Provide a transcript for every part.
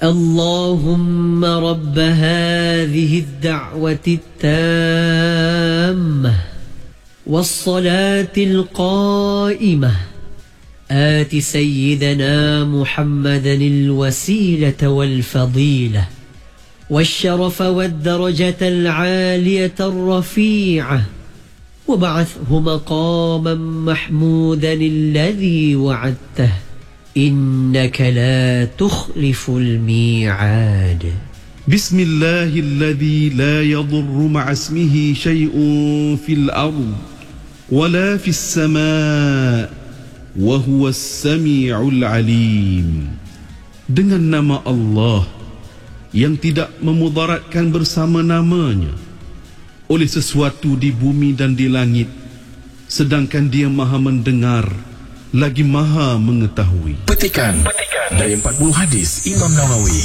اللهم رب هذه الدعوة التامة والصلاة القائمة آت سيدنا محمدا الوسيلة والفضيلة والشرف والدرجة العالية الرفيعة وابعثه مقاما محمودا الذي وعدته إنك لا تخلف الميعاد. بسم الله الذي لا يضر مع اسمه شيء في الأرض ولا في السماء وهو السميع العليم. Dengan nama Allah yang tidak memudaratkan bersama namanya oleh sesuatu di bumi dan di langit, sedangkan Dia Maha mendengar lagi Maha mengetahui. Petikan dari 40 hadis Imam Nawawi.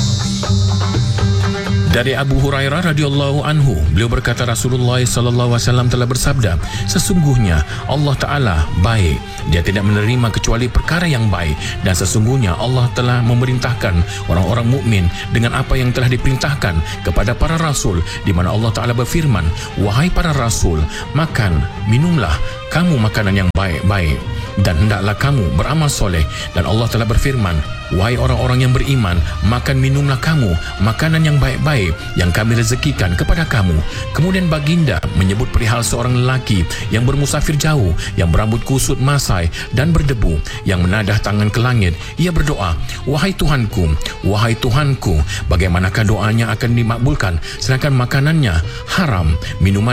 Dari Abu Hurairah radhiyallahu anhu, beliau berkata Rasulullah sallallahu alaihi wasallam telah bersabda, sesungguhnya Allah Taala baik, Dia tidak menerima kecuali perkara yang baik, dan sesungguhnya Allah telah memerintahkan orang-orang mukmin dengan apa yang telah diperintahkan kepada para rasul, di mana Allah Taala berfirman, wahai para rasul, makan, minumlah kamu makanan yang baik-baik, dan hendaklah kamu beramal soleh. Dan Allah telah berfirman, wahai orang-orang yang beriman, makan minumlah kamu makanan yang baik-baik yang kami rezekikan kepada kamu. Kemudian baginda menyebut perihal seorang lelaki yang bermusafir jauh, yang berambut kusut masai dan berdebu, yang menadah tangan ke langit. Ia berdoa, wahai Tuhanku, bagaimanakah doanya akan dimakbulkan sedangkan makanannya haram, minuman